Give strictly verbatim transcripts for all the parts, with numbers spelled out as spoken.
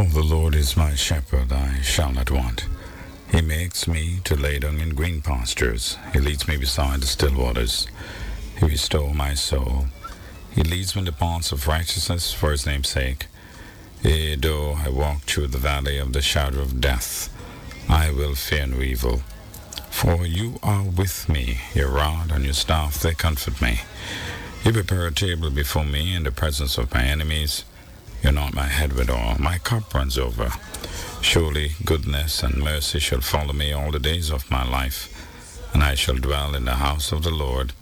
For the Lord is my shepherd, I shall not want. He makes me to lay down in green pastures. He leads me beside the still waters. He restores my soul. He leads me in the paths of righteousness for his name's sake. Yea, though I walk through the valley of the shadow of death, I will fear no evil. For you are with me, your rod and your staff, they comfort me. You prepare a table before me in the presence of my enemies. You anoint my head with oil, my cup runs over. Surely goodness and mercy shall follow me all the days of my life, and I shall dwell in the house of the Lord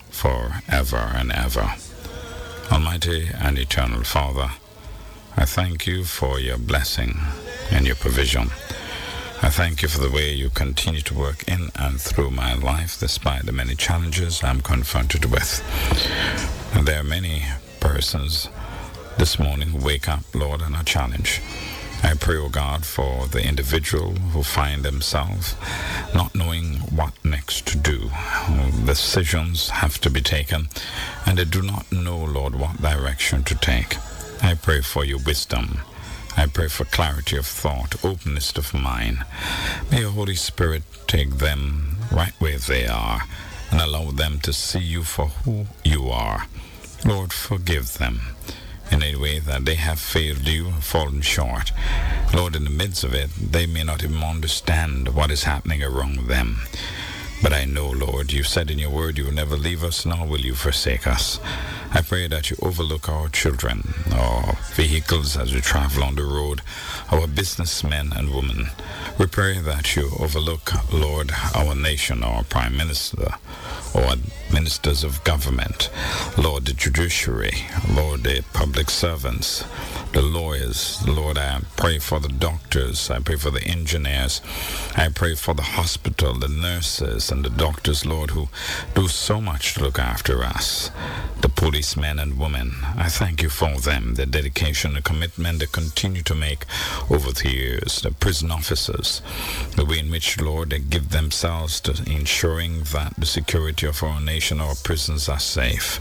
forever and ever. Almighty and eternal Father, I thank you for your blessing and your provision. I thank you for the way you continue to work in and through my life despite the many challenges I'm confronted with. And there are many persons this morning who wake up, Lord, and are challenged. I pray, O God, for the individual who find themselves not knowing what next to do. Decisions have to be taken, and they do not know, Lord, what direction to take. I pray for your wisdom. I pray for clarity of thought, openness of mind. May your Holy Spirit take them right where they are and allow them to see you for who you are. Lord, forgive them in a way that they have failed you, fallen short. Lord, in the midst of it, they may not even understand what is happening around them. But I know, Lord, you said in your word you will never leave us, nor will you forsake us. I pray that you overlook our children, our vehicles as we travel on the road, our businessmen and women. We pray that you overlook, Lord, our nation, our Prime Minister, our ministers of government, Lord, the judiciary, Lord, the public servants, the lawyers. Lord, I pray for the doctors. I pray for the engineers. I pray for the hospital, the nurses, and the doctors, Lord, who do so much to look after us. The policemen and women, I thank you for them, the dedication, the commitment they continue to make over the years. The prison officers, the way in which, Lord, they give themselves to ensuring that the security of our nation, our prisons are safe.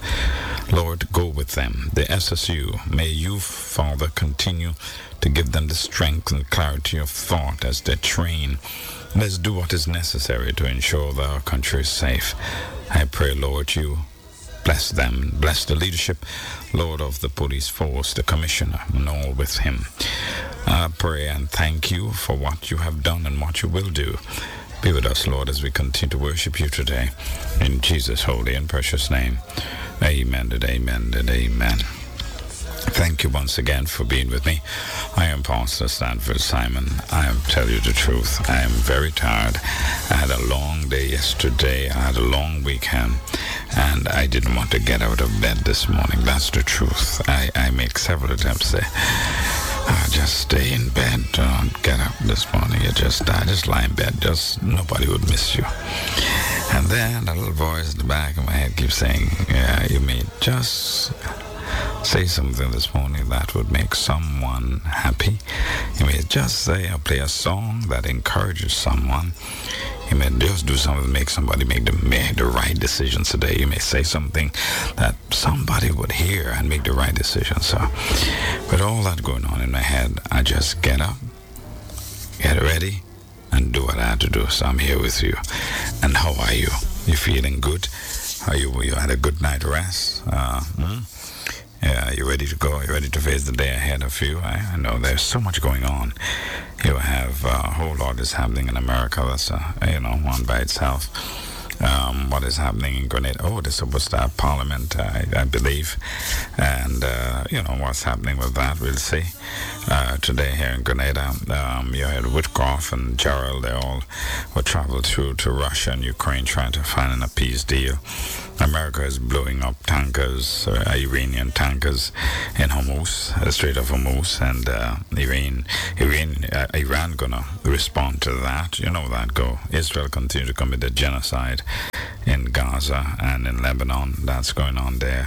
Lord, go with them. The S S U, may you, Father, continue to give them the strength and clarity of thought as they train. Let's do what is necessary to ensure that our country is safe. I pray, Lord, you bless them. Bless the leadership, Lord, of the police force, the commissioner, and all with him. I pray and thank you for what you have done and what you will do. Be with us, Lord, as we continue to worship you today. In Jesus' holy and precious name. Amen and amen and amen. Thank you once again for being with me. I am Pastor Stanford Simon. I am tell you the truth. I am very tired. I had a long day yesterday. I had a long weekend. And I didn't want to get out of bed this morning. That's the truth. I, I make several attempts there. I just stay in bed. Don't get up this morning. You just, I just lie in bed. Just nobody would miss you. And then a little voice in the back of my head keeps saying, yeah, you may just say something this morning that would make someone happy. You may just say or play a song that encourages someone. You may just do something to make somebody make the, make the right decisions today. You may say something that somebody would hear and make the right decision. So with all that going on in my head, I just get up, get ready, and do what I had to do. So I'm here with you. And how are you? You feeling good? Are you, you had a good night rest? Uh, hmm? Yeah, you ready to go? You ready to face the day ahead of you? I, I know there's so much going on. You have uh, a whole lot is happening in America. That's, uh, you know, one by itself. Um, what is happening in Grenada? Oh, this was the Parliament, I, I believe. And, uh, you know, what's happening with that, we'll see. Uh, today here in Grenada, um, you had Whitcroft and Gerald, they all were traveled through to Russia and Ukraine trying to find a peace deal. America is blowing up tankers, uh, Iranian tankers in Hormuz, the Strait of Hormuz, and uh, Iran, Iran, uh, Iran gonna respond to that. You know that go. Israel continue to commit a genocide in Gaza and in Lebanon. That's going on there,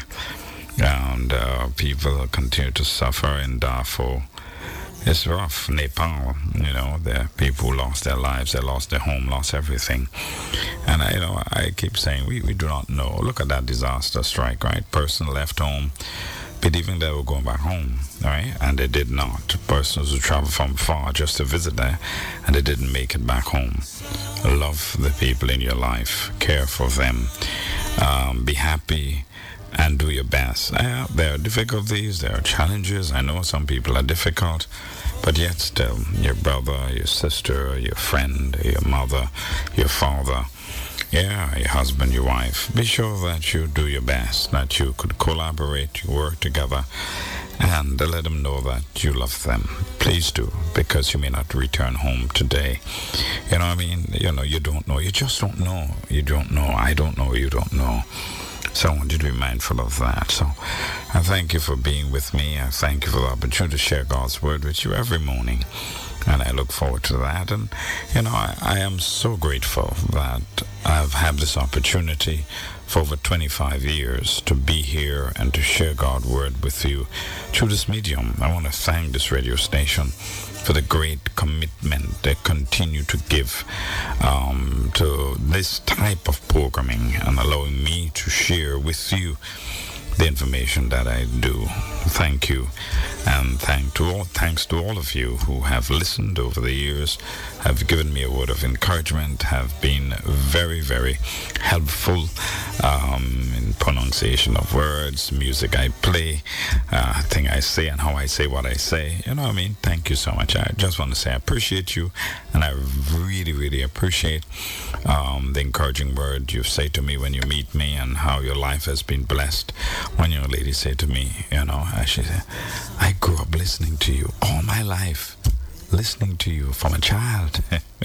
and uh, people continue to suffer in Darfur. It's rough. Nepal, you know, the people who lost their lives, they lost their home, lost everything. And, I, you know, I keep saying, we, we do not know. Look at that disaster strike, right? Person left home, believing they were going back home, right? And they did not. Persons who travel from far just to visit there, and they didn't make it back home. Love the people in your life. Care for them. Um, be happy and do your best. Uh, there are difficulties, there are challenges. I know some people are difficult, but yet still, your brother, your sister, your friend, your mother, your father, yeah, your husband, your wife, be sure that you do your best, that you could collaborate, you work together, and let them know that you love them. Please do, because you may not return home today. You know what I mean? You know, you don't know. You just don't know. You don't know. I don't know. You don't know. So I want you to be mindful of that. So I thank you for being with me. I thank you for the opportunity to share God's word with you every morning. And I look forward to that. And, you know, I, I am so grateful that I've had this opportunity for over twenty-five years to be here and to share God's word with you through this medium. I want to thank this radio station for the great commitment they continue to give um, to this type of programming and allowing me to share with you the information that I do. Thank you, and thank to all, thanks to all of you who have listened over the years, have given me a word of encouragement, have been very, very helpful um, in pronunciation of words, music I play, uh, thing I say, and how I say what I say. You know what I mean? Thank you so much. I just want to say I appreciate you, and I really, really appreciate um, the encouraging word you say to me when you meet me, and how your life has been blessed. One young lady said to me, you know, she said, I grew up listening to you all my life, listening to you from a child.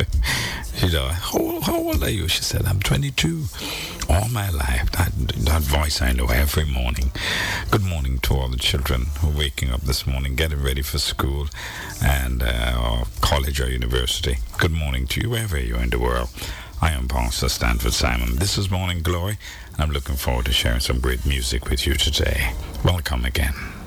She said, how, how old are you? She said, I'm twenty-two. All my life, that, that voice I know every morning. Good morning to all the children who are waking up this morning, getting ready for school and uh, or college or university. Good morning to you, wherever you are in the world. I am Pastor Stanford Simon. This is Morning Glory, and I'm looking forward to sharing some great music with you today. Welcome again.